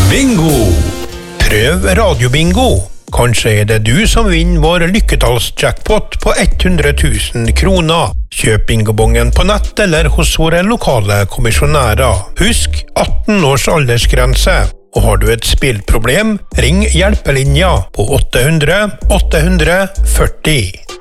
Bingo! Prøv radiobingo. Kanskje er det du som vinner vår lykketallsjackpot på 100 000 kroner. Kjøp bingobongen på nett eller hos våre lokale kommisjonærer. Husk 18 års aldersgrense. Og har du et spillproblem, ring hjelpelinja på 800 840.